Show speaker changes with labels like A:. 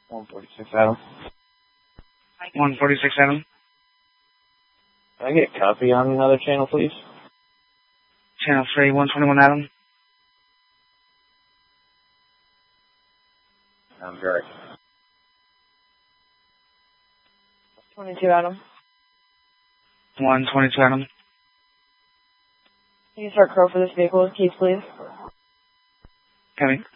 A: 146 Adam.
B: 146 Adam.
A: Can I get a copy on another channel, please?
B: Channel 3, 121 Adam.
A: I'm Derek.
C: 22 Adam.
B: 122 Adam.
C: Can you start Crow for this vehicle with keys, please?
B: Coming.